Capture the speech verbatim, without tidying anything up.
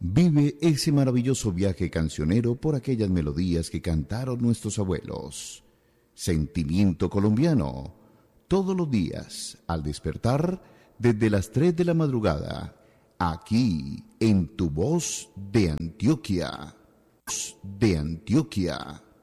Vive ese maravilloso viaje cancionero por aquellas melodías que cantaron nuestros abuelos. Sentimiento colombiano. Todos los días, al despertar, desde las tres de la madrugada, aquí en Tu Voz de Antioquia. De Antioquia.